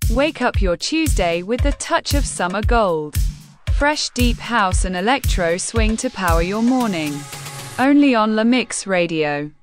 Wake up your Tuesday with the touch of summer gold. Fresh deep house and electro swing to power your morning. Only on La Mix Radio.